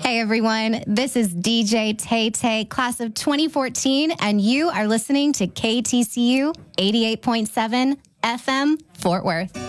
Hey everyone, this is DJ Tay Tay, class of 2014, and you are listening to KTCU 88.7 FM Fort Worth.